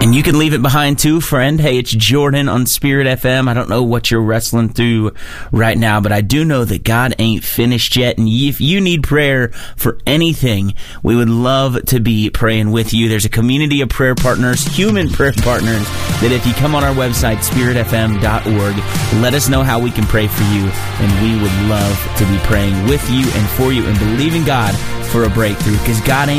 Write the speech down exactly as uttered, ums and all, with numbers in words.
And you can leave it behind too, friend. Hey, it's Jordan on Spirit F M. I don't know what you're wrestling through right now, but I do know that God ain't finished yet. And if you need prayer for anything, we would love to be praying with you. There's a community of prayer partners, human prayer partners, that if you come on our website, spirit f m dot org, let us know how we can pray for you. And we would love to be praying with you and for you and believing God for a breakthrough, because God ain't